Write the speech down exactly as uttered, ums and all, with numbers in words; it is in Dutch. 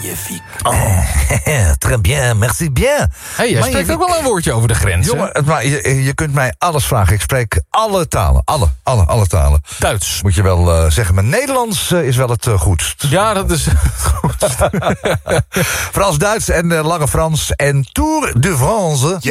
magnifique. Oh, très bien, merci bien. Hey, jij spreekt ook wel een woordje over de grens. Jongen, het, maar je, je kunt mij alles vragen. Ik spreek alle talen. Alle, alle, alle talen. Duits. Moet je wel uh, zeggen. Mijn Nederlands uh, is wel het uh, goedst. Ja, dat is goed. Frans, Duits en uh, Lange Frans en Tour de France.